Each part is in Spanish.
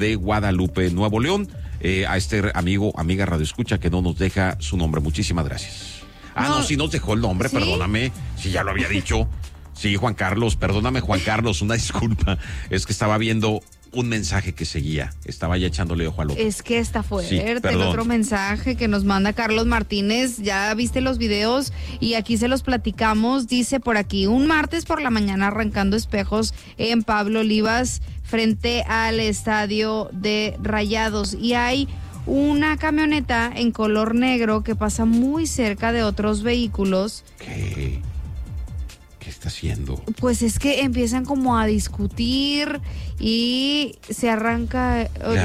de Guadalupe, Nuevo León. A este amiga Radio Escucha que no nos deja su nombre. Muchísimas gracias. No, sí nos dejó el nombre, ¿sí? Perdóname, si ya lo había dicho. Sí, Juan Carlos, perdóname, Juan Carlos, una disculpa. Es que estaba viendo un mensaje que seguía. Estaba ya echándole ojo al otro. Es que está fuerte el otro mensaje que nos manda Carlos Martínez. Ya viste los videos y aquí se los platicamos. Dice por aquí, un martes por la mañana arrancando espejos en Pablo Olivas frente al estadio de Rayados. Y hay una camioneta en color negro que pasa muy cerca de otros vehículos. ¿Qué está haciendo? Pues es que empiezan como a discutir y le arranca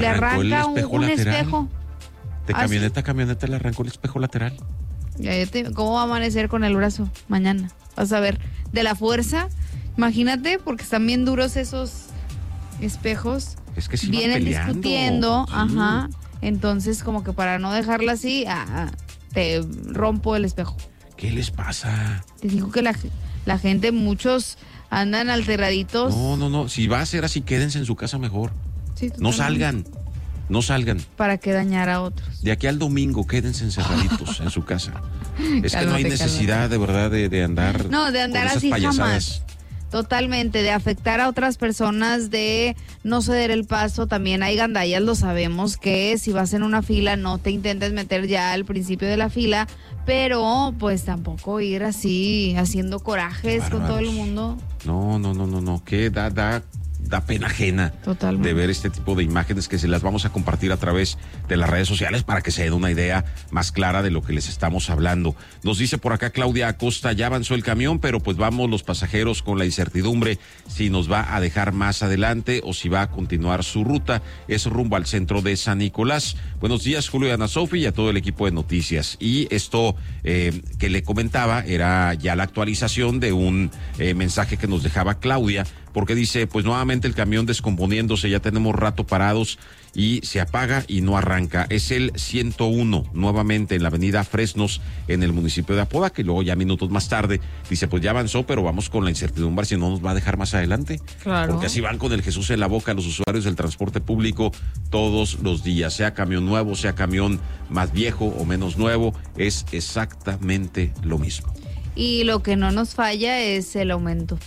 un espejo. De camioneta a camioneta le arrancó el espejo lateral. ¿Cómo va a amanecer con el brazo mañana? Vas a ver, de la fuerza, imagínate, porque están bien duros esos espejos. Es que sí vienen peleando, discutiendo, sí. Ajá. Entonces, como que para no dejarla así, te rompo el espejo. ¿Qué les pasa? Te digo que la gente, muchos andan alteraditos. No. Si va a ser así, quédense en su casa mejor. Sí, no salgan. ¿Para qué dañar a otros? De aquí al domingo, quédense encerraditos en su casa. Es que no hay necesidad, de verdad, de andar. No, de andar con esas así payasadas. jamás. Totalmente, de afectar a otras personas, de no ceder el paso. También hay gandallas, lo sabemos, que si vas en una fila no te intentes meter ya al principio de la fila, pero pues tampoco ir así haciendo corajes con todo el mundo. No, que da pena ajena. Totalmente. De ver este tipo de imágenes que se las vamos a compartir a través de las redes sociales para que se den una idea más clara de lo que les estamos hablando. Nos dice por acá Claudia Acosta, ya avanzó el camión, pero pues vamos los pasajeros con la incertidumbre si nos va a dejar más adelante o si va a continuar su ruta. Es rumbo al centro de San Nicolás. Buenos días, Julio y Ana Sofi, y a todo el equipo de noticias. Y esto que le comentaba era ya la actualización de un mensaje que nos dejaba Claudia, porque dice, pues nuevamente el camión descomponiéndose, ya tenemos rato parados y se apaga y no arranca. Es el 101, nuevamente en la avenida Fresnos, en el municipio de Apodaca, y luego ya minutos más tarde, dice, pues ya avanzó, pero vamos con la incertidumbre si no nos va a dejar más adelante. Claro. Porque así van con el Jesús en la boca los usuarios del transporte público todos los días, sea camión nuevo, sea camión más viejo o menos nuevo, es exactamente lo mismo. Y lo que no nos falla es el aumento.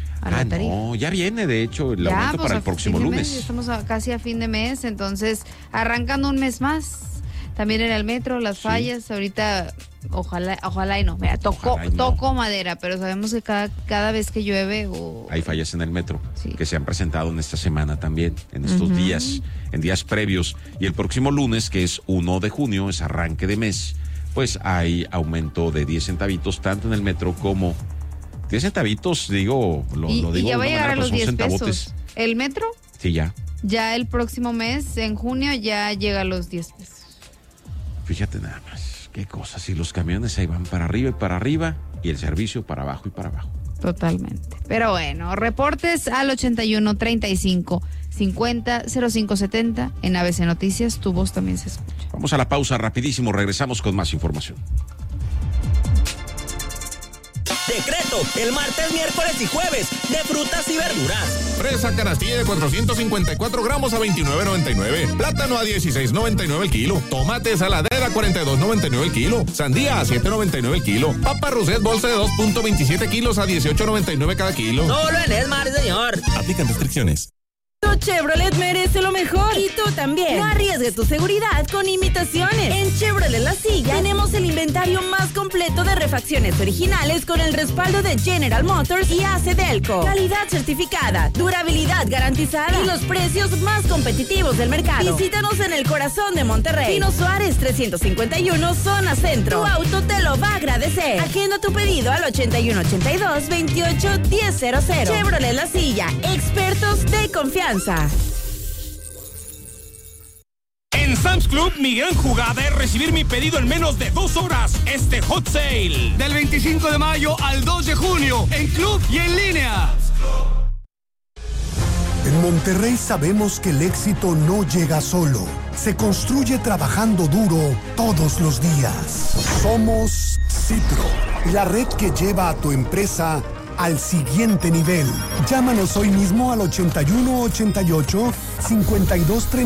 No, ya viene de hecho el aumento para el próximo lunes. Ya estamos casi a fin de mes, entonces arrancando un mes más. También en el metro, las fallas, ahorita ojalá y no. Mira, toco madera, pero sabemos que cada vez que llueve hay fallas en el metro, sí, que se han presentado en esta semana también, en estos días, en días previos. Y el próximo lunes, que es 1 de junio, es arranque de mes, pues hay aumento de 10 centavitos, tanto en el metro como 10 centavitos, digo, lo digo. Y ya va a llegar a los 10 centavotes. pesos. ¿El metro? Sí, ya. Ya el próximo mes, en junio, ya llega a los 10 pesos. Fíjate nada más, qué cosas. Si los camiones ahí van para arriba y el servicio para abajo y para abajo. Totalmente. Pero bueno, reportes al 81 35 50 05 70 en ABC Noticias. Tu voz también se escucha. Vamos a la pausa rapidísimo, regresamos con más información. Decreto, el martes, miércoles y jueves, de frutas y verduras. Fresa canastilla de 454 gramos a $29.99. Plátano a $16.99 el kilo. Tomate saladera a $42.99 el kilo. Sandía a $7.99 el kilo. Papa Roset bolsa de 2.27 kilos a $18.99 cada kilo. Solo en Esmar, señor. Aplican restricciones. Tu Chevrolet merece lo mejor y tú también. No arriesgues tu seguridad con imitaciones. En Chevrolet La Silla tenemos el inventario más completo de refacciones originales con el respaldo de General Motors y AC Delco. Calidad certificada, durabilidad garantizada y los precios más competitivos del mercado. Visítanos en el corazón de Monterrey. Pino Suárez 351, zona centro. Tu auto te lo va a agradecer. Agenda tu pedido al 8182-28-1000. Chevrolet La Silla, expertos de confianza. En Sam's Club, mi gran jugada es recibir mi pedido en menos de 2 horas. Este Hot Sale. Del 25 de mayo al 2 de junio, en club y en línea. En Monterrey sabemos que el éxito no llega solo. Se construye trabajando duro todos los días. Somos Citro, la red que lleva a tu empresa al siguiente nivel. Llámanos hoy mismo al 8188 5230